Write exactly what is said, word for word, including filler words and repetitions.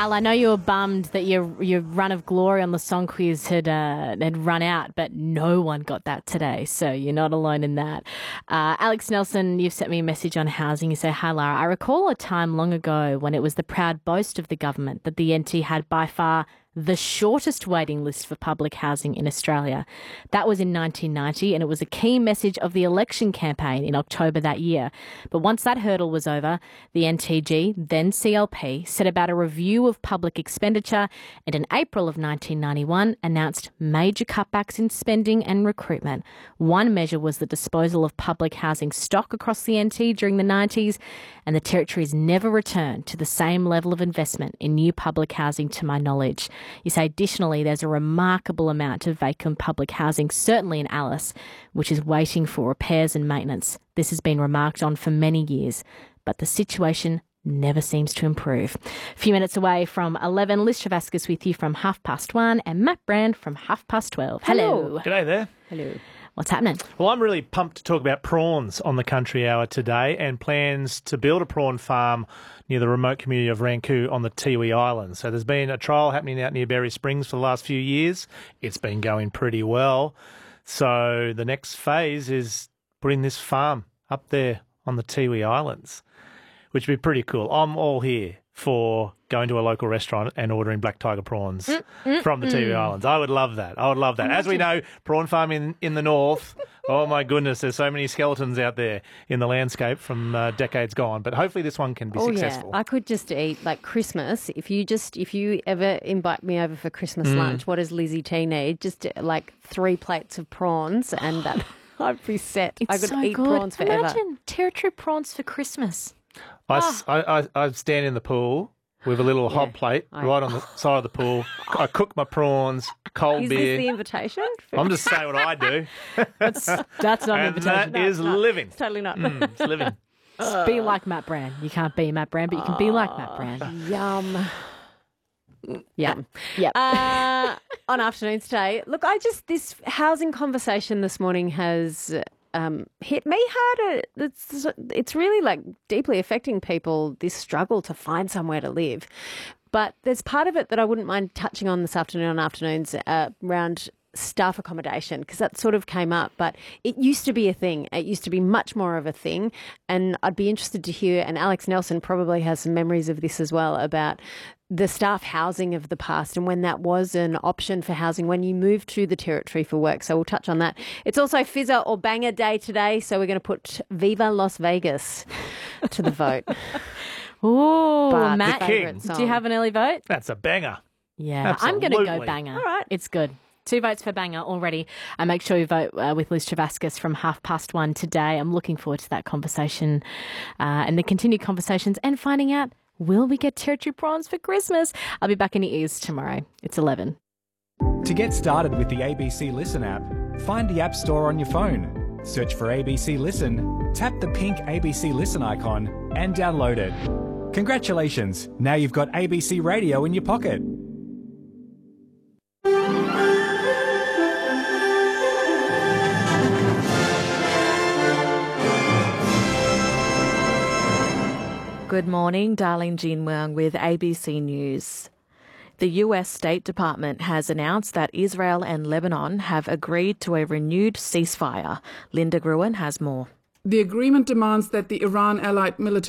Al, I know you were bummed that your your run of glory on the song quiz had uh, had run out, but no one got that today, so you're not alone in that. Uh, Alex Nelson, you've sent me a message on housing. You say, "Hi Lara, I recall a time long ago when it was the proud boast of the government that the N T had by far the shortest waiting list for public housing in Australia. That was in nineteen ninety, and it was a key message of the election campaign in October that year. But once that hurdle was over, the N T G, then C L P, set about a review of public expenditure and in April of nineteen ninety-one announced major cutbacks in spending and recruitment. One measure was the disposal of public housing stock across the N T during the nineties, and the Territory's never returned to the same level of investment in new public housing to my knowledge." You say, additionally, there's a remarkable amount of vacant public housing, certainly in Alice, which is waiting for repairs and maintenance. This has been remarked on for many years, but the situation never seems to improve. A few minutes away from eleven, Liz Travascus with you from half past one and Matt Brand from half past twelve. Hello. G'day there. Hello. What's happening? Well, I'm really pumped to talk about prawns on the Country Hour today and plans to build a prawn farm near the remote community of Ranku on the Tiwi Islands. So there's been a trial happening out near Berry Springs for the last few years. It's been going pretty well. So the next phase is putting this farm up there on the Tiwi Islands, which would be pretty cool. I'm all here for going to a local restaurant and ordering black tiger prawns mm, mm, from the mm. Tiwi Islands. I would love that. I would love that. Imagine. As we know, prawn farming in the north, oh my goodness, there's so many skeletons out there in the landscape from uh, decades gone. But hopefully this one can be oh, successful. Yeah. I could just eat like Christmas. If you just if you ever invite me over for Christmas mm. lunch, what does Lizzie T need? Just like three plates of prawns and that I'd be set. It's I could so eat good. prawns forever. Imagine Territory prawns for Christmas. I, Oh. I, I, I stand in the pool with a little Yeah, hot plate I- right on the side of the pool. I cook my prawns, cold Is beer. this the invitation? I'm just saying what I do. That's, that's not an And invitation. that is living. It's totally not. Mm, it's living. Just be like Matt Brand. You can't be Matt Brand, but you can be like Matt Brand. Yum. Yum. Yep. Uh, on afternoons today, look, I just, this housing conversation this morning has um, hit me hard. It's, it's really like deeply affecting people, this struggle to find somewhere to live. But there's part of it that I wouldn't mind touching on this afternoon on afternoons uh, around staff accommodation, because that sort of came up, but it used to be a thing. It used to be much more of a thing. And I'd be interested to hear, and Alex Nelson probably has some memories of this as well, about the staff housing of the past and when that was an option for housing when you moved to the Territory for work. So we'll touch on that. It's also Fizzer or Banger Day today, so we're going to put Viva Las Vegas to the vote. Ooh, But Matt, favourite do you song. have an early vote? That's a banger. Yeah, I'm going to go Absolutely. Banger. All right. It's good. Two votes for Banger already. And make sure you vote uh, with Liz Travascus from half past one today. I'm looking forward to that conversation uh, and the continued conversations and finding out, will we get Territory prawns for Christmas? I'll be back in your ears tomorrow. It's eleven. To get started with the A B C Listen app, find the App Store on your phone. Search for A B C Listen, tap the pink A B C Listen icon and download it. Congratulations, now you've got A B C Radio in your pocket. Good morning, Darlene Jean Wang with A B C News. The U S State Department has announced that Israel and Lebanon have agreed to a renewed ceasefire. Linda Gruen has more. The agreement demands that the Iran-allied military